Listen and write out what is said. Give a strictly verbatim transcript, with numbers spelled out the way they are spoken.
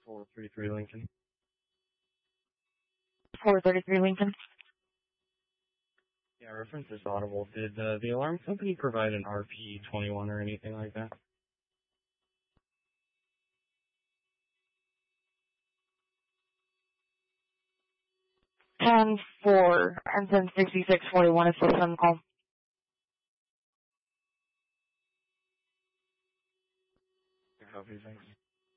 four thirty-three Lincoln. four thirty-three Lincoln. Yeah, reference is audible. Did uh, the alarm company provide an R P twenty-one or anything like that? ten four and then sixty-six forty-one is the phone call. Copy, thanks.